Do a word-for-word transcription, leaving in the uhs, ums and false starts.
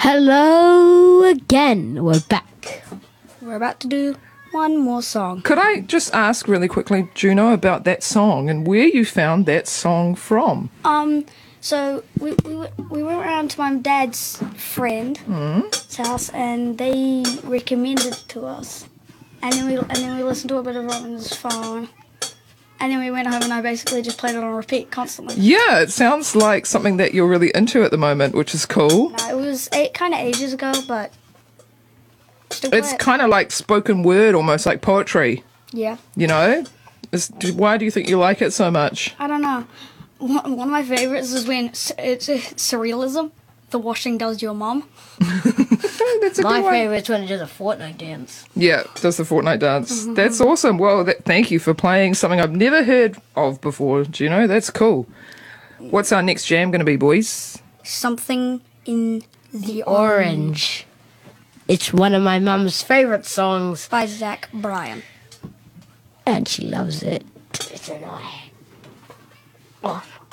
Hello again. We're back. We're about to do one more song. Could I just ask really quickly, Juno, about that song and where you found that song from? Um, so we we, w- we went around to my dad's friend's house, and they recommended it to us. And then we and then we listened to a bit of it on his phone. And then we went home, and I basically just played it on repeat constantly. Yeah, it sounds like something that you're really into at the moment, which is cool. No, it was eight, kind of ages ago, but still play It's it. kind of like spoken word, almost like poetry, Yeah, you know? It's, why do you think you like it so much? I don't know. One, one of my favorites is when s- it's uh, surrealism. The washing does your mum. That's a My good one. favourite's when it does a Fortnite dance. Yeah, does the Fortnite dance. That's awesome. Well, that, thank you for playing something I've never heard of before, Juno. That's cool. What's our next jam going to be, boys? Something in the orange Orange. It's one of my mum's favourite songs, by Zach Bryan. and she loves it. It's an eye. Oh.